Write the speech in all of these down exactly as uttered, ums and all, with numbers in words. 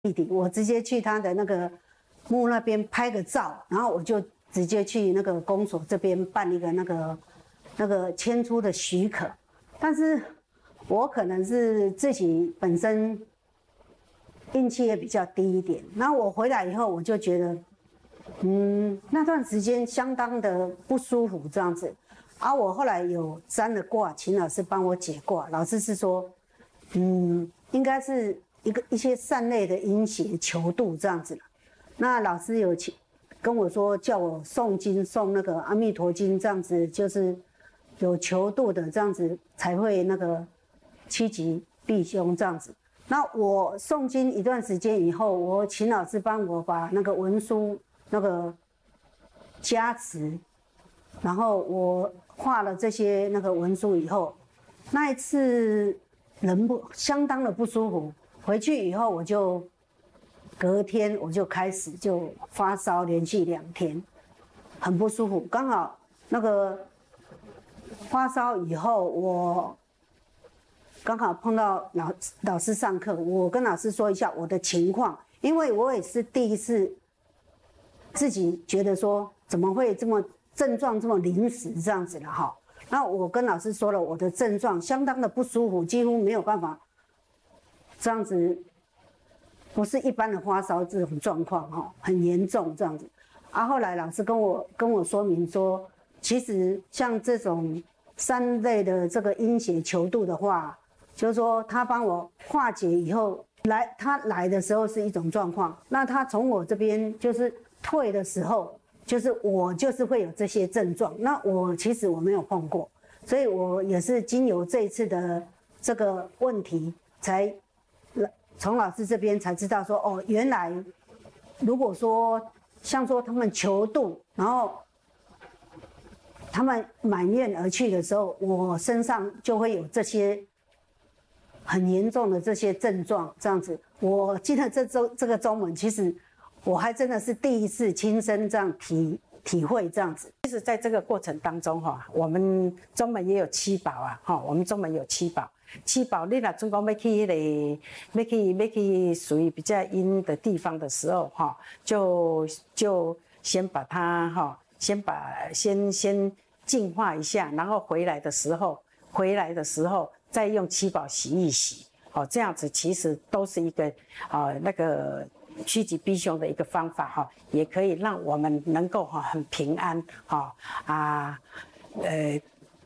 弟弟，我直接去他的那个墓那边拍个照，然后我就直接去那个公所这边办一个那个那个迁出的许可。但是我可能是自己本身运气也比较低一点，然后我回来以后，我就觉得，嗯，那段时间相当的不舒服这样子。而我后来有占了卦，请老师帮我解卦，老师是说，嗯，应该是一个一些善类的阴邪求渡这样子。那老师有跟我说，叫我诵经诵那个阿弥陀经这样子，就是有求渡的这样子才会那个趋吉避凶这样子。那我诵经一段时间以后，我请老师帮我把那个文书那个加持，然后我画了这些那个文书以后，那一次人不相当的不舒服，回去以后我就隔天我就开始就发烧，连续两天很不舒服。刚好那个发烧以后，我刚好碰到老老师上课，我跟老师说一下我的情况，因为我也是第一次自己觉得说怎么会这么症状这么临时这样子了哈。那我跟老师说了我的症状相当的不舒服，几乎没有办法这样子，不是一般的发烧这种状况哈，很严重这样子。啊，后来老师跟我跟我说明说，其实像这种三类的这个阴邪求渡的话，就是说他帮我化解以后来，他来的时候是一种状况，那他从我这边就是退的时候，就是我就是会有这些症状。那我其实我没有碰过，所以我也是经由这一次的这个问题，才从老师这边才知道说，哦，原来如果说像说他们求渡，然后他们满愿而去的时候，我身上就会有这些很严重的这些症状，这样子。我进了这周这个中门，其实我还真的是第一次亲身这样体体会这样子。 其实在这个过程当中哈，我们中门也有七宝啊，哈，我们中门有七宝。七宝，你若总讲要去迄个，要去要去属于比较阴的地方的时候哈，就就先把它哈，先把先先净化一下，然后回来的时候，回来的时候再用七宝洗一洗，哦，这样子其实都是一个啊、呃、那个趋吉避凶的一个方法哈，也可以让我们能够哈很平安哈啊呃。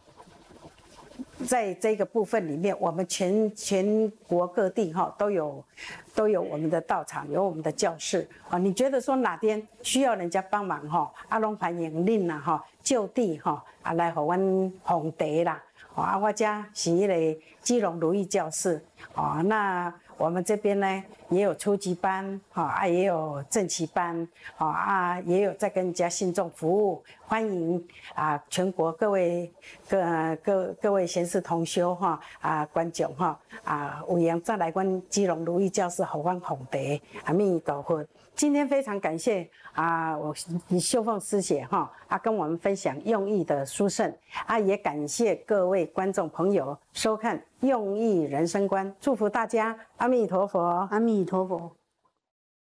在这个部分里面，我们全全国各地哈都有都有我们的道场，有我们的教室啊。你觉得说哪边需要人家帮忙哈，啊，拢欢迎恁啦哈，就地哈啊来和阮奉茶啦。啊，我家是迄个基隆如意教室啊，那我们这边呢也有初级班啊，也有正期班啊，啊也有在跟人家信众服务，欢迎啊全国各位各各各位贤士同修哈啊观众哈啊，有缘再来阮基隆如意教室和阮奉茶，阿弥陀佛。今天非常感谢啊，我秀凤师姐哈啊跟我们分享用意的殊胜啊，也感谢各位观众朋友收看用意人生观，祝福大家阿弥陀佛， 阿弥陀佛。